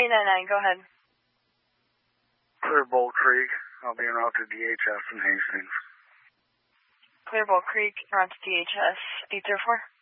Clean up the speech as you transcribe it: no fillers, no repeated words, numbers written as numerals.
899, go ahead. Clear Bowl Creek. I'll be en route to DHS in Hastings. Clear Bowl Creek, en route to DHS, 804.